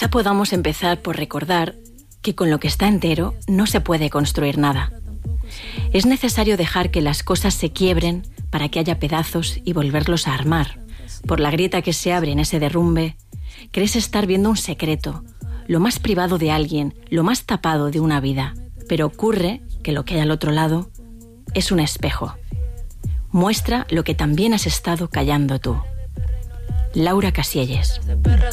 Quizá podamos empezar por recordar que con lo que está entero no se puede construir nada. Es necesario dejar que las cosas se quiebren para que haya pedazos y volverlos a armar. Por la grieta que se abre en ese derrumbe, crees estar viendo un secreto, lo más privado de alguien, lo más tapado de una vida. Pero ocurre que lo que hay al otro lado es un espejo. Muestra lo que también has estado callando tú. Laura Casielles.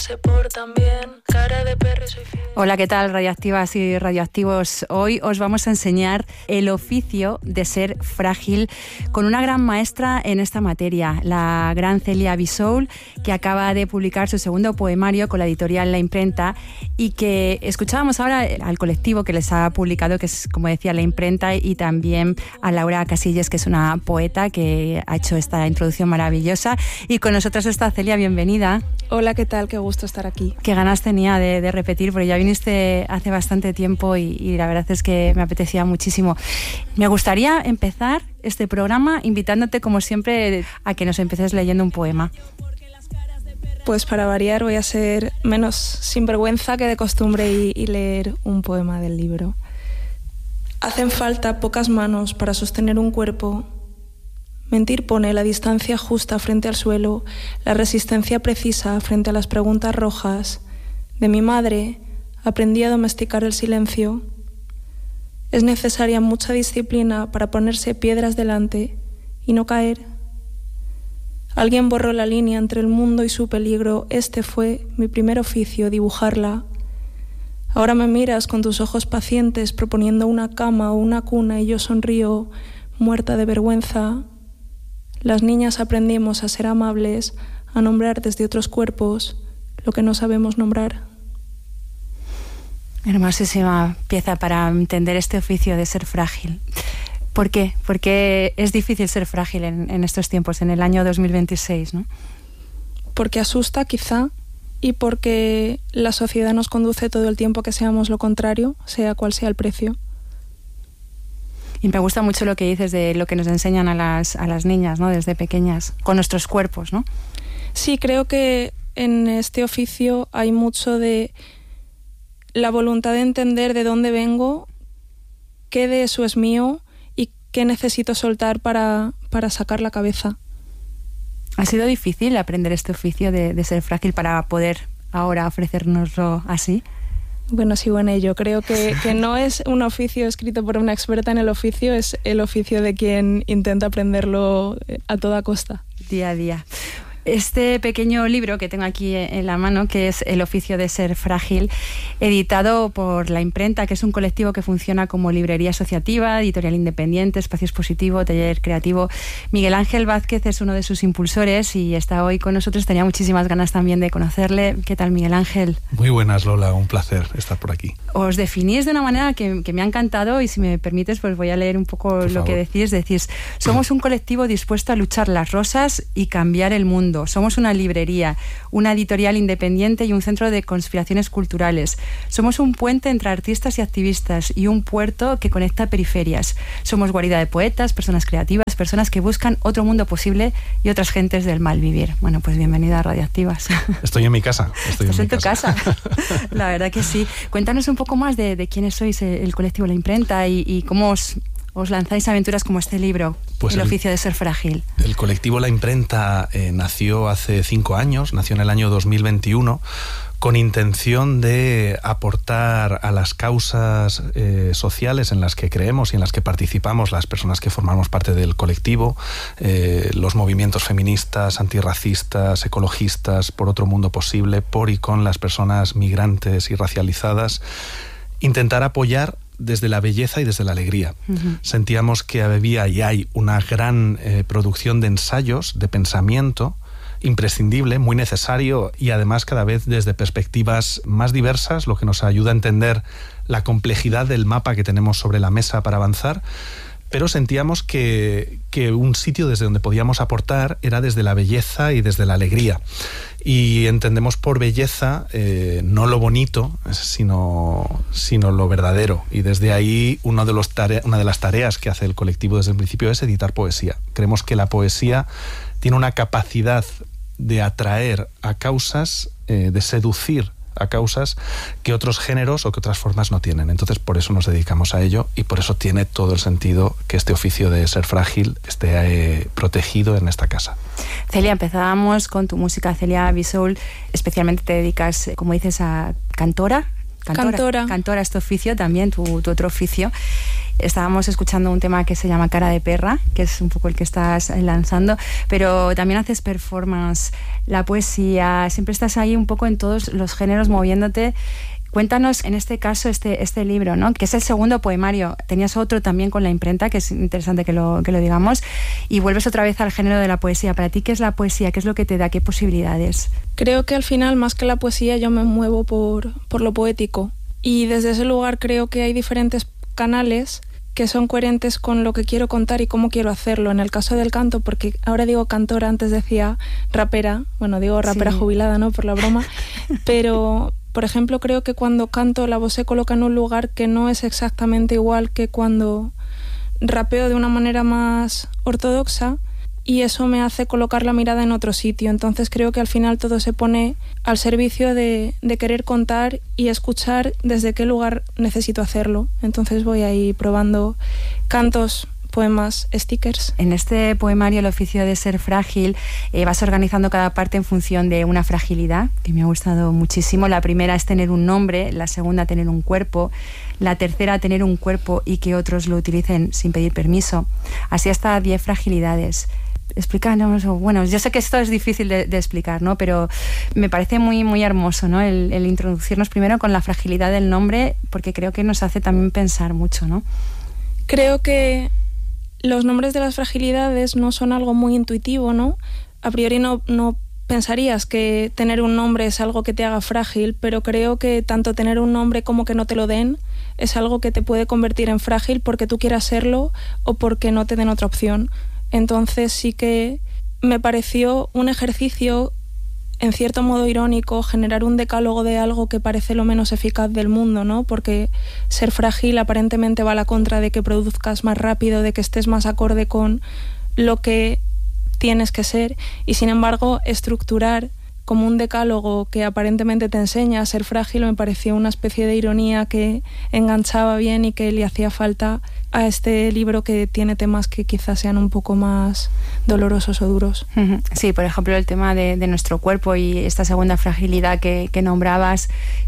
Hola, ¿qué tal, radioactivas y radioactivos? Hoy os vamos a enseñar el oficio de ser frágil con una gran maestra en esta materia, la gran Celia Bissoul, que acaba de publicar su segundo poemario con la editorial La Imprenta, y que escuchábamos ahora al colectivo que les ha publicado, que es, como decía, La Imprenta, y también a Laura Casielles, que es una poeta que ha hecho esta introducción maravillosa. Y con nosotros está Celia, bienvenida. Hola, ¿qué tal? Qué gusto estar aquí. Qué ganas tenía de repetir, porque ya viniste hace bastante tiempo y la verdad es que me apetecía muchísimo. Me gustaría empezar este programa invitándote, como siempre, a que nos empieces leyendo un poema. Pues para variar voy a ser menos sinvergüenza que de costumbre y leer un poema del libro. Hacen falta pocas manos para sostener un cuerpo. Mentir pone la distancia justa frente al suelo, la resistencia precisa frente a las preguntas rojas. De mi madre aprendí a domesticar el silencio. Es necesaria mucha disciplina para ponerse piedras delante y no caer. Alguien borró la línea entre el mundo y su peligro. Este fue mi primer oficio, dibujarla. Ahora me miras con tus ojos pacientes proponiendo una cama o una cuna y yo sonrío, muerta de vergüenza. Las niñas aprendimos a ser amables, a nombrar desde otros cuerpos lo que no sabemos nombrar. Hermosísima pieza para entender este oficio de ser frágil. ¿Por qué? Porque es difícil ser frágil en estos tiempos, en el año 2026, ¿no? Porque asusta, quizá, y porque la sociedad nos conduce todo el tiempo a que seamos lo contrario, sea cual sea el precio. Y me gusta mucho lo que dices de lo que nos enseñan a las niñas, ¿no? Desde pequeñas, con nuestros cuerpos, ¿no? Sí, creo que en este oficio hay mucho de la voluntad de entender de dónde vengo, qué de eso es mío y qué necesito soltar para sacar la cabeza. ¿Ha sido difícil aprender este oficio de ser frágil para poder ahora ofrecérnoslo así? Bueno, sigo en ello. Creo que no es un oficio escrito por una experta en el oficio, es el oficio de quien intenta aprenderlo a toda costa. Día a día. Este pequeño libro que tengo aquí en la mano, que es El oficio de ser frágil, editado por La Imprenta, que es un colectivo que funciona como librería asociativa, editorial independiente, espacio expositivo, taller creativo. Miguel Ángel Vázquez es uno de sus impulsores y está hoy con nosotros. Tenía muchísimas ganas también de conocerle. ¿Qué tal, Miguel Ángel? Muy buenas, Lola. Un placer estar por aquí. Os definís de una manera que me ha encantado y, si me permites, pues voy a leer un poco lo que decís. Decís: somos un colectivo dispuesto a luchar las rosas y cambiar el mundo. Somos una librería, una editorial independiente y un centro de conspiraciones culturales. Somos un puente entre artistas y activistas y un puerto que conecta periferias. Somos guarida de poetas, personas creativas, personas que buscan otro mundo posible y otras gentes del mal vivir. Bueno, pues bienvenida a Radioactivas. Estoy en mi casa. Estás en tu casa. La verdad que sí. Cuéntanos un poco más de quiénes sois, el colectivo La Imprenta, y cómo os lanzáis aventuras como este libro, pues el oficio de ser frágil. El colectivo La Imprenta nació hace 5 años, nació en el año 2021, con intención de aportar a las causas sociales en las que creemos y en las que participamos las personas que formamos parte del colectivo, los movimientos feministas, antirracistas, ecologistas, por otro mundo posible, por y con las personas migrantes y racializadas, intentar apoyar desde la belleza y desde la alegría. Uh-huh. Sentíamos que había y hay una gran producción de ensayos, de pensamiento, imprescindible, muy necesario, y además cada vez desde perspectivas más diversas, lo que nos ayuda a entender la complejidad del mapa que tenemos sobre la mesa para avanzar. Pero sentíamos que un sitio desde donde podíamos aportar era desde la belleza y desde la alegría. Y entendemos por belleza no lo bonito, sino lo verdadero. Y desde ahí una de las tareas que hace el colectivo desde el principio es editar poesía. Creemos que la poesía tiene una capacidad de atraer a causas, de seducir a causas que otros géneros o que otras formas no tienen. Entonces, por eso nos dedicamos a ello y por eso tiene todo el sentido que este oficio de ser frágil esté protegido en esta casa. Celia, empezábamos con tu música, Celia Bisoul. Especialmente te dedicas, como dices, a cantora. Cantora, este oficio también, tu otro oficio. Estábamos escuchando un tema que se llama Cara de Perra, que es un poco el que estás lanzando, pero también haces performance, la poesía, siempre estás ahí un poco en todos los géneros moviéndote. Cuéntanos, en este caso, este libro, ¿no?, que es el segundo poemario. Tenías otro también con la imprenta, que es interesante que lo digamos, y vuelves otra vez al género de la poesía. Para ti, ¿qué es la poesía? ¿Qué es lo que te da? ¿Qué posibilidades? Creo que al final, más que la poesía, yo me muevo por lo poético. Y desde ese lugar creo que hay diferentes canales que son coherentes con lo que quiero contar y cómo quiero hacerlo. En el caso del canto, porque ahora digo cantora, antes decía rapera, bueno, digo rapera jubilada, ¿no?, por la broma, pero... Por ejemplo, creo que cuando canto la voz se coloca en un lugar que no es exactamente igual que cuando rapeo de una manera más ortodoxa, y eso me hace colocar la mirada en otro sitio. Entonces creo que al final todo se pone al servicio de querer contar y escuchar desde qué lugar necesito hacerlo. Entonces voy ahí probando cantos, poemas, stickers. En este poemario, El oficio de ser frágil, vas organizando cada parte en función de una fragilidad, que me ha gustado muchísimo. La primera es tener un nombre, la segunda tener un cuerpo, la tercera tener un cuerpo y que otros lo utilicen sin pedir permiso. Así hasta 10 fragilidades. Explícanos, bueno, yo sé que esto es difícil de explicar, ¿no?, pero me parece muy, muy hermoso, ¿no?, el introducirnos primero con la fragilidad del nombre, porque creo que nos hace también pensar mucho, ¿no? Creo que los nombres de las fragilidades no son algo muy intuitivo, ¿no? A priori no pensarías que tener un nombre es algo que te haga frágil, pero creo que tanto tener un nombre como que no te lo den es algo que te puede convertir en frágil porque tú quieras serlo o porque no te den otra opción. Entonces sí que me pareció un ejercicio, en cierto modo irónico, generar un decálogo de algo que parece lo menos eficaz del mundo, ¿no? Porque ser frágil aparentemente va a la contra de que produzcas más rápido, de que estés más acorde con lo que tienes que ser, y sin embargo estructurar como un decálogo que aparentemente te enseña a ser frágil me pareció una especie de ironía que enganchaba bien y que le hacía falta a este libro, que tiene temas que quizás sean un poco más dolorosos o duros. Sí, por ejemplo, el tema de nuestro cuerpo y esta segunda fragilidad que nombrabas,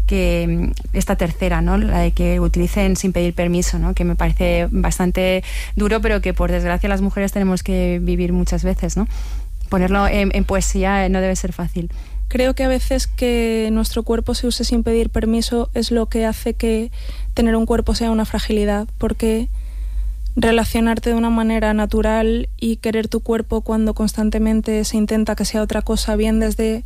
que esta tercera, ¿no?, la de que utilicen sin pedir permiso, ¿no?, que me parece bastante duro, pero que por desgracia las mujeres tenemos que vivir muchas veces, ¿no? Ponerlo en poesía no debe ser fácil. Creo que a veces que nuestro cuerpo se use sin pedir permiso es lo que hace que tener un cuerpo sea una fragilidad, porque relacionarte de una manera natural y querer tu cuerpo cuando constantemente se intenta que sea otra cosa, bien desde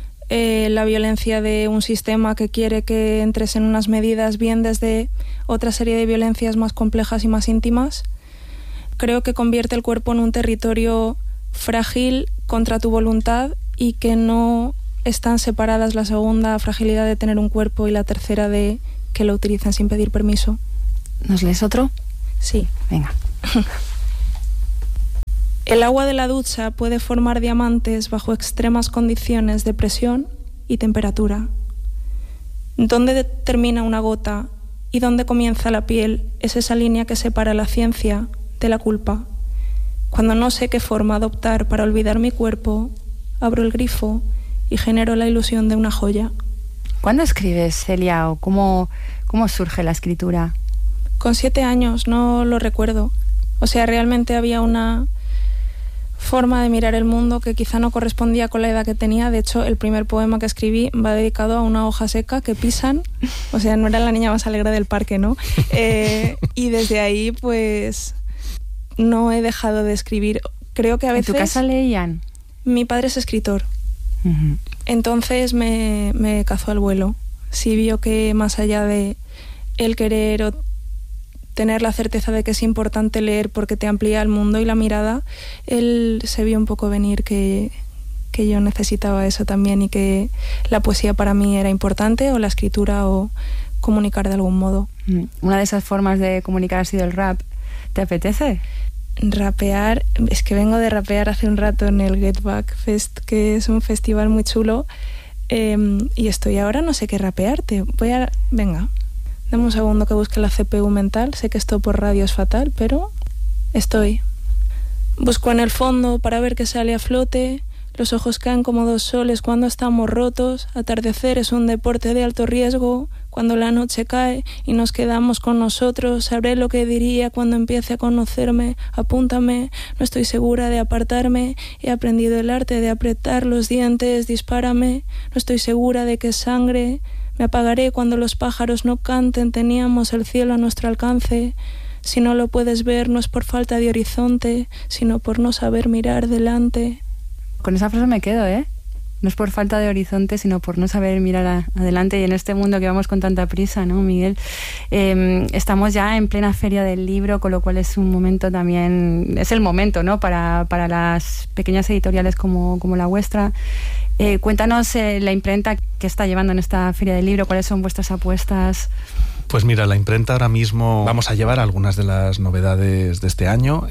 la violencia de un sistema que quiere que entres en unas medidas, bien desde otra serie de violencias más complejas y más íntimas, creo que convierte el cuerpo en un territorio frágil contra tu voluntad, y que no están separadas la segunda fragilidad de tener un cuerpo y la tercera de que lo utilicen sin pedir permiso. ¿Nos lees otro? Sí. Venga. El agua de la ducha puede formar diamantes bajo extremas condiciones de presión y temperatura. ¿Dónde termina una gota y dónde comienza la piel? Es esa línea que separa la ciencia de la culpa. Cuando no sé qué forma adoptar para olvidar mi cuerpo, abro el grifo y genero la ilusión de una joya. ¿Cuándo escribes, Celia, o cómo surge la escritura? Con 7 años, no lo recuerdo. O sea, realmente había una forma de mirar el mundo que quizá no correspondía con la edad que tenía. De hecho, el primer poema que escribí va dedicado a una hoja seca que pisan. O sea, no era la niña más alegre del parque, ¿no? Y desde ahí, pues, no he dejado de escribir. Creo que a veces... ¿En tu casa leían? Mi padre es escritor. Entonces me cazó al vuelo. Sí vio que más allá de el querer o tener la certeza de que es importante leer porque te amplía el mundo y la mirada, él se vio un poco venir que yo necesitaba eso también, y que la poesía para mí era importante, o la escritura, o comunicar de algún modo. Una de esas formas de comunicar ha sido el rap. ¿Te apetece? Rapear, es que vengo de rapear hace un rato en el Get Back Fest, que es un festival muy chulo, Y estoy ahora, no sé qué rapearte. Venga, dame un segundo que busque la CPU mental. Sé que esto por radio es fatal, pero estoy. Busco en el fondo para ver qué sale a flote. Los ojos caen como dos soles cuando estamos rotos. Atardecer es un deporte de alto riesgo. Cuando la noche cae y nos quedamos con nosotros, sabré lo que diría cuando empiece a conocerme. Apúntame, no estoy segura de apartarme. He aprendido el arte de apretar los dientes. Dispárame, no estoy segura de que es sangre. Me apagaré cuando los pájaros no canten. Teníamos el cielo a nuestro alcance. Si no lo puedes ver, no es por falta de horizonte, sino por no saber mirar delante. Con esa frase me quedo, ¿eh? No es por falta de horizonte, sino por no saber mirar adelante. Y en este mundo que vamos con tanta prisa, ¿no, Miguel? Estamos ya en plena feria del libro, con lo cual es un momento también... Es el momento, ¿no?, para las pequeñas editoriales como la vuestra. Cuéntanos la imprenta que está llevando en esta feria del libro. ¿Cuáles son vuestras apuestas? Pues mira, la imprenta ahora mismo vamos a llevar algunas de las novedades de este año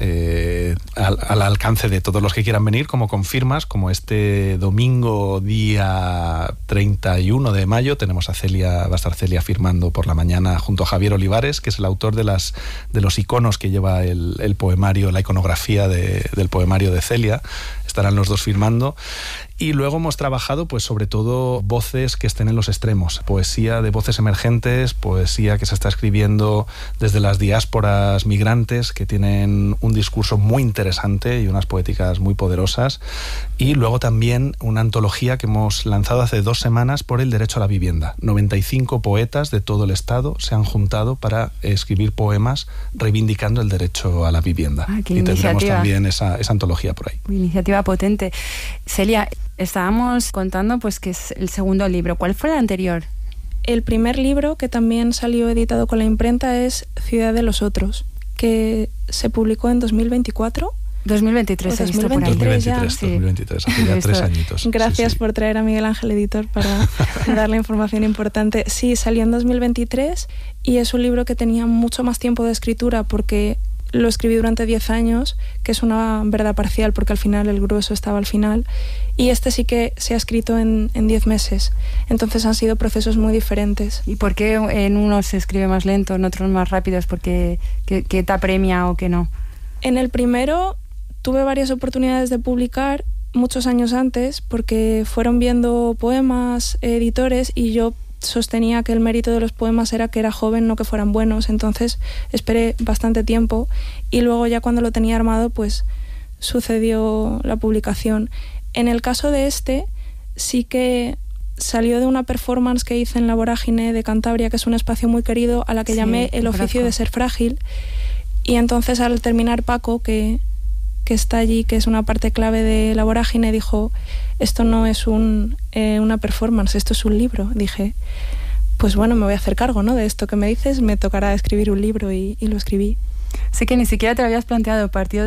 al alcance de todos los que quieran venir, como con firmas, como este domingo día 31 de mayo tenemos va a estar Celia firmando por la mañana junto a Javier Olivares, que es el autor de los iconos que lleva el poemario, la iconografía del poemario de Celia. Estarán los dos firmando. Y luego hemos trabajado pues sobre todo voces que estén en los extremos, poesía de voces emergentes, poesía que se está escribiendo desde las diásporas migrantes, que tienen un discurso muy interesante y unas poéticas muy poderosas, y luego también una antología que hemos lanzado hace 2 semanas por el derecho a la vivienda. 95 poetas de todo el estado se han juntado para escribir poemas reivindicando el derecho a la vivienda. Y tendremos también esa antología por ahí. Iniciativa potente. Celia, estábamos contando pues que es el segundo libro. ¿Cuál fue el anterior? El primer libro, que también salió editado con la imprenta, es Ciudad de los Otros, que se publicó en 2024. 2023, he visto por ahí. 2023, hace ya 3 añitos. Gracias por traer a Miguel Ángel, editor, para dar la información importante. Sí, salió en 2023 y es un libro que tenía mucho más tiempo de escritura porque lo escribí durante 10 años, que es una verdad parcial porque al final el grueso estaba al final, y este sí que se ha escrito en 10 meses. Entonces han sido procesos muy diferentes. ¿Y por qué en unos se escribe más lento, en otros más rápido? ¿Es porque qué te apremia o qué no? En el primero tuve varias oportunidades de publicar muchos años antes porque fueron viendo poemas editores y yo sostenía que el mérito de los poemas era que era joven, no que fueran buenos. Entonces esperé bastante tiempo y luego ya cuando lo tenía armado pues sucedió la publicación. En el caso de este sí que salió de una performance que hice en La Vorágine de Cantabria, que es un espacio muy querido, a la que llamé El oficio de ser frágil, y entonces al terminar Paco, que está allí, que es una parte clave de La Vorágine, dijo: esto no es una performance, esto es un libro. Dije, pues bueno, me voy a hacer cargo, ¿no?, de esto que me dices, me tocará escribir un libro, y lo escribí. Sé que ni siquiera te lo habías planteado, partió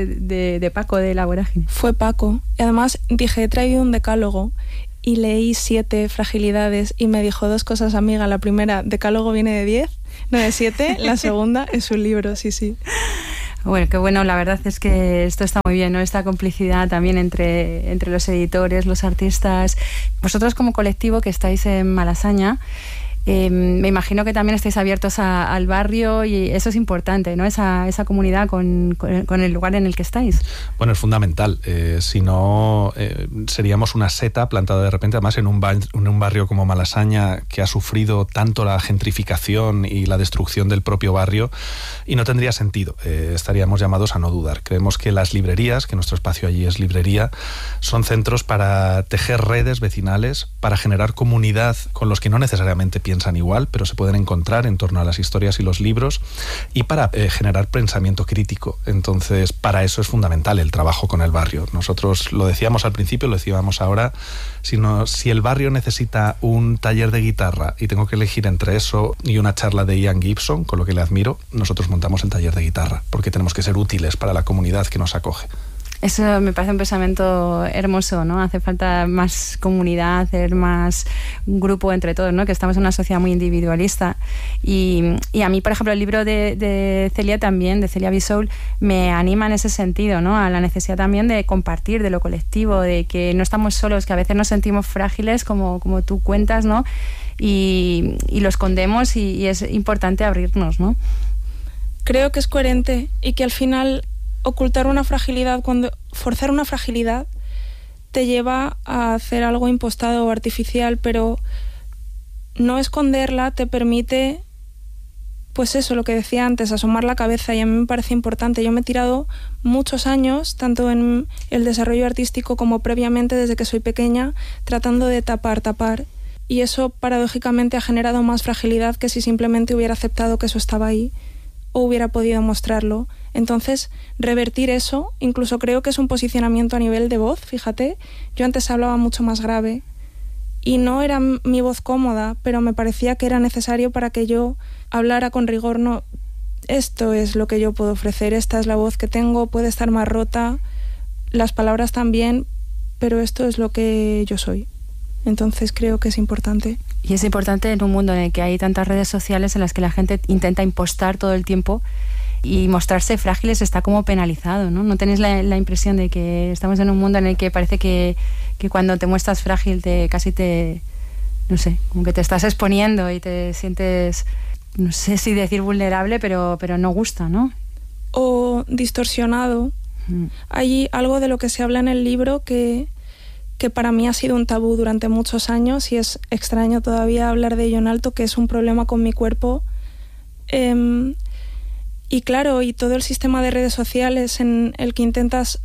de Paco, de La Vorágine. Fue Paco, y además dije, he traído un decálogo, y leí 7 fragilidades, y me dijo 2 cosas, amiga. La primera, decálogo viene de 10, no de 7, la segunda es un libro, sí. Bueno, qué bueno, la verdad es que esto está muy bien, ¿no? Esta complicidad también entre los editores, los artistas. Vosotros como colectivo que estáis en Malasaña, me imagino que también estáis abiertos al barrio, y eso es importante, ¿no? Esa comunidad con el lugar en el que estáis. Bueno, es fundamental. Si no, seríamos una seta plantada de repente, además en un barrio como Malasaña, que ha sufrido tanto la gentrificación y la destrucción del propio barrio, y no tendría sentido. Estaríamos llamados a no dudar. Creemos que las librerías, que nuestro espacio allí es librería, son centros para tejer redes vecinales, para generar comunidad con los que no necesariamente piensan igual, pero se pueden encontrar en torno a las historias y los libros, y para generar pensamiento crítico. Entonces, para eso es fundamental el trabajo con el barrio. Nosotros lo decíamos al principio, lo decíamos ahora, si el barrio necesita un taller de guitarra y tengo que elegir entre eso y una charla de Ian Gibson, con lo que le admiro, nosotros montamos el taller de guitarra, porque tenemos que ser útiles para la comunidad que nos acoge. Eso me parece un pensamiento hermoso, ¿no? Hace falta más comunidad, hacer más un grupo entre todos, ¿no? Que estamos en una sociedad muy individualista. Y a mí, por ejemplo, el libro de Celia también, de Celia Bisoul, me anima en ese sentido, ¿no? A la necesidad también de compartir, de lo colectivo, de que no estamos solos, que a veces nos sentimos frágiles, como tú cuentas, ¿no? Y lo escondemos y es importante abrirnos, ¿no? Creo que es coherente y que al final ocultar una fragilidad, forzar una fragilidad te lleva a hacer algo impostado o artificial, pero no esconderla te permite, pues eso, lo que decía antes, asomar la cabeza, y a mí me parece importante. Yo me he tirado muchos años, tanto en el desarrollo artístico como previamente, desde que soy pequeña, tratando de tapar, y eso paradójicamente ha generado más fragilidad que si simplemente hubiera aceptado que eso estaba ahí o hubiera podido mostrarlo. Entonces, revertir eso, incluso creo que es un posicionamiento a nivel de voz, fíjate. Yo antes hablaba mucho más grave y no era mi voz cómoda, pero me parecía que era necesario para que yo hablara con rigor. No, esto es lo que yo puedo ofrecer, esta es la voz que tengo, puede estar más rota, las palabras también, pero esto es lo que yo soy. Entonces creo que es importante. Y es importante en un mundo en el que hay tantas redes sociales en las que la gente intenta impostar todo el tiempo, y mostrarse frágiles está como penalizado, ¿no? ¿No tenéis la impresión de que estamos en un mundo en el que parece que cuando te muestras frágil no sé, como que te estás exponiendo y te sientes, no sé si decir vulnerable, pero no gusta, ¿no? O distorsionado. Hay algo de lo que se habla en el libro que para mí ha sido un tabú durante muchos años, y es extraño todavía hablar de ello en alto, que es un problema con mi cuerpo. Y claro, y todo el sistema de redes sociales en el que intentas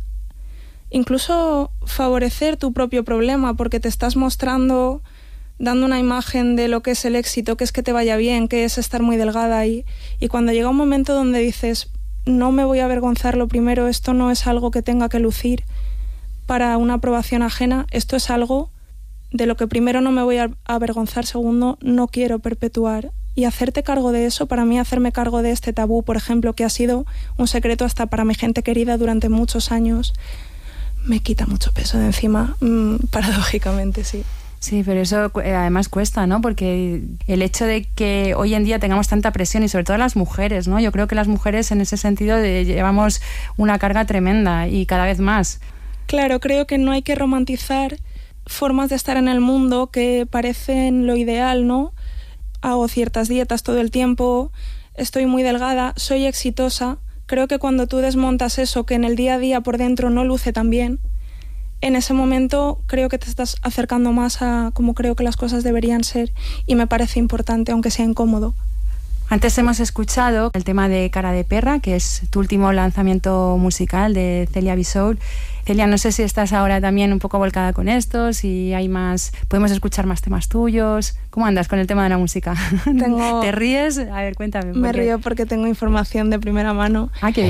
incluso favorecer tu propio problema, porque te estás mostrando, dando una imagen de lo que es el éxito, que es que te vaya bien, que es estar muy delgada, y cuando llega un momento donde dices, no me voy a avergonzar, lo primero, esto no es algo que tenga que lucir para una aprobación ajena, esto es algo de lo que primero no me voy a avergonzar, segundo, no quiero perpetuar. Y hacerte cargo de eso, para mí hacerme cargo de este tabú, por ejemplo, que ha sido un secreto hasta para mi gente querida durante muchos años, me quita mucho peso de encima, paradójicamente, sí. Sí, pero eso además cuesta, ¿no? Porque el hecho de que hoy en día tengamos tanta presión, y sobre todo las mujeres, ¿no? Yo creo que las mujeres en ese sentido llevamos una carga tremenda y cada vez más. Claro, creo que no hay que romantizar formas de estar en el mundo que parecen lo ideal, ¿no? Hago ciertas dietas todo el tiempo, estoy muy delgada, soy exitosa. Creo que cuando tú desmontas eso, que en el día a día por dentro no luce tan bien, en ese momento creo que te estás acercando más a cómo creo que las cosas deberían ser, y me parece importante, aunque sea incómodo. Antes hemos escuchado el tema de Cara de Perra, que es tu último lanzamiento musical de Celia Bisoul. Celia, no sé si estás ahora también un poco volcada con esto, si hay más, podemos escuchar más temas tuyos. ¿Cómo andas con el tema de la música? ¿Te ríes? A ver, cuéntame. Me río porque tengo información de primera mano. Ah, qué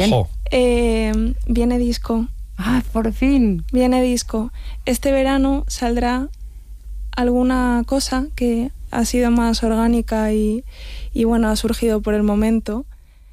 bien. Viene disco. Ah, por fin. Viene disco. Este verano saldrá alguna cosa que ha sido más orgánica y bueno, ha surgido por el momento,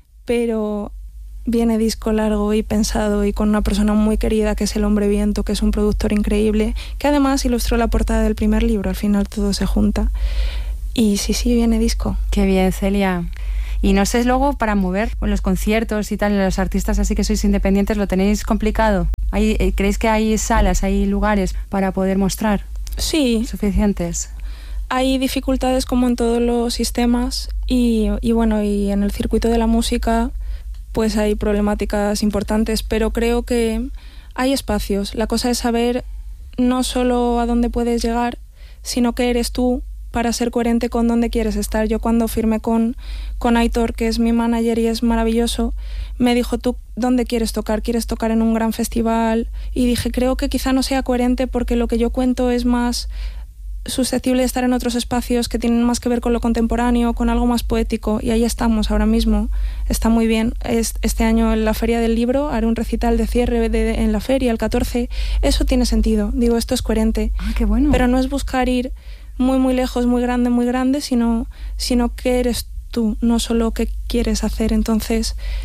pero viene disco largo y pensado, y con una persona muy querida que es el Hombre Viento, que es un productor increíble, que además ilustró la portada del primer libro. Al final todo se junta. Y sí, viene disco. Qué bien, Celia. Y no sé, luego para mover con los conciertos y tal, los artistas así que sois independientes, ¿lo tenéis complicado? ¿Creéis que hay salas, hay lugares para poder mostrar? Sí. ¿Suficientes? Hay dificultades como en todos los sistemas, y bueno, y en el circuito de la música pues hay problemáticas importantes, pero creo que hay espacios. La cosa es saber no solo a dónde puedes llegar, sino qué eres tú para ser coherente con dónde quieres estar. Yo cuando firmé con Aitor, que es mi manager y es maravilloso, me dijo, ¿tú dónde quieres tocar? ¿Quieres tocar en un gran festival? Y dije, creo que quizá no sea coherente, porque lo que yo cuento es más susceptible de estar en otros espacios que tienen más que ver con lo contemporáneo, con algo más poético, y ahí estamos ahora mismo. Está muy bien. Este año en la Feria del Libro haré un recital de cierre en la feria, el 14. Eso tiene sentido. Digo, esto es coherente. Ah, qué bueno. Pero no es buscar ir muy, muy lejos, muy grande, sino qué eres tú, no solo qué quieres hacer. Entonces,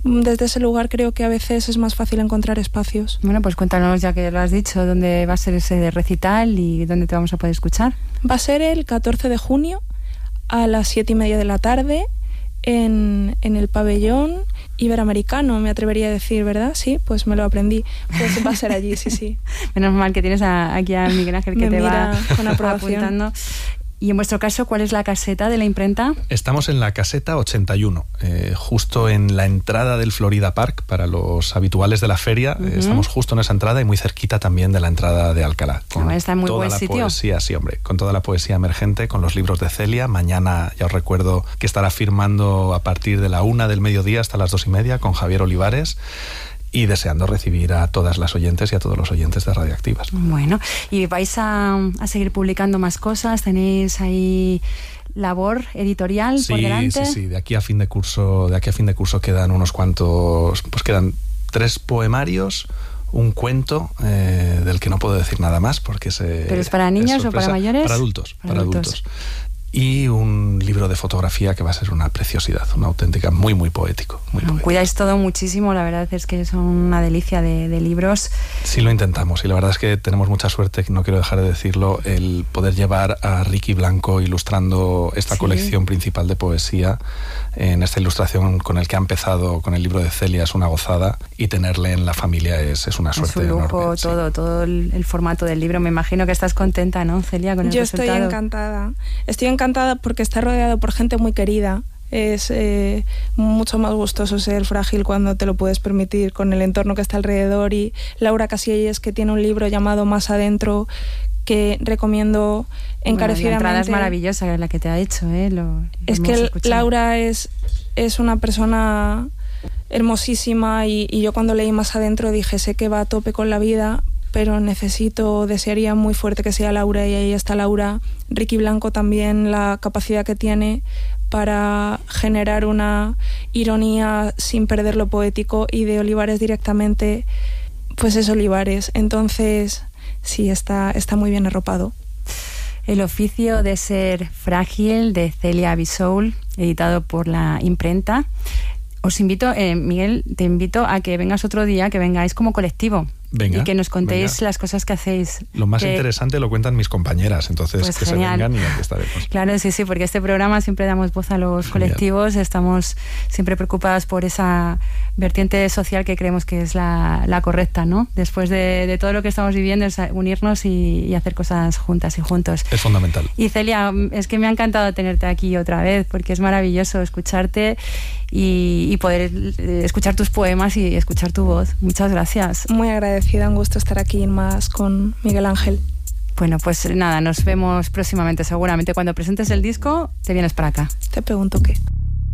desde ese lugar creo que a veces es más fácil encontrar espacios. Bueno, pues cuéntanos, ya que lo has dicho, dónde va a ser ese recital y dónde te vamos a poder escuchar. Va a ser el 14 de junio a las 7:30 de la tarde en el pabellón iberoamericano, me atrevería a decir, ¿verdad? Sí, pues me lo aprendí. Pues va a ser allí, sí. Menos mal que tienes aquí a Miguel Ángel que me te mira va con aprobación. Apuntando. Y en vuestro caso, ¿cuál es la caseta de la imprenta? Estamos en la caseta 81, justo en la entrada del Florida Park, para los habituales de la feria. Estamos justo en esa entrada y muy cerquita también de la entrada de Alcalá. Está en muy toda buen la sitio. Poesía, sí, hombre, con toda la poesía emergente, con los libros de Celia. Mañana ya os recuerdo que estará firmando a partir de la 1 del mediodía hasta las 2:30 con Javier Olivares. Y deseando recibir a todas las oyentes y a todos los oyentes de Radioactivas. Bueno, ¿y vais a seguir publicando más cosas? ¿Tenéis ahí labor editorial por delante? Sí. De aquí a fin de curso quedan unos cuantos, pues quedan 3 poemarios, un cuento del que no puedo decir nada más porque ¿Pero es para niños o para mayores? Para adultos. Y un libro de fotografía que va a ser una preciosidad, una auténtica, muy poético. Cuidáis todo muchísimo, la verdad es que son una delicia de libros. Sí, lo intentamos, y la verdad es que tenemos mucha suerte, no quiero dejar de decirlo, el poder llevar a Ricky Blanco ilustrando esta colección principal de poesía. En esta ilustración con el que ha empezado con el libro de Celia es una gozada, y tenerle en la familia es una suerte enorme. Es un lujo todo el formato del libro. Me imagino que estás contenta, ¿no, Celia, con el resultado? Yo estoy encantada porque está rodeado por gente muy querida. Es mucho más gustoso ser frágil cuando te lo puedes permitir, con el entorno que está alrededor. Y Laura Casillas, que tiene un libro llamado Más Adentro, que recomiendo encarecidamente. La entrada es maravillosa, la que te ha hecho, es que Laura es una persona hermosísima, y yo cuando leí Más Adentro dije, sé que va a tope con la vida, pero desearía muy fuerte que sea Laura, y ahí está Laura. Ricky Blanco también, la capacidad que tiene para generar una ironía sin perder lo poético, y de Olivares directamente, pues es Olivares. Entonces, sí, está muy bien arropado. El oficio de ser frágil, de Celia Bisoul, editado por la imprenta. Os invito, Miguel, te invito a que vengas otro día, que vengáis como colectivo. Venga, y que nos contéis las cosas que hacéis. Lo más interesante lo cuentan mis compañeras, entonces pues que genial. Se vengan y aquí estaremos. Claro, sí, porque este programa siempre damos voz a los colectivos, estamos siempre preocupadas por esa vertiente social que creemos que es la correcta, ¿no? Después de todo lo que estamos viviendo, es unirnos y hacer cosas juntas y juntos. Es fundamental. Y Celia, es que me ha encantado tenerte aquí otra vez, porque es maravilloso escucharte y poder escuchar tus poemas y escuchar tu voz. Muchas gracias. Muy agradecida, un gusto estar aquí más con Miguel Ángel. Bueno, pues nada, nos vemos próximamente, seguramente. Cuando presentes el disco, te vienes para acá. Te pregunto qué.